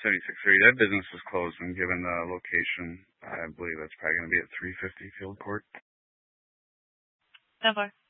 76-3. That business is closed, and given the location, I believe that's probably going to be at 350 Field Court. 10-4.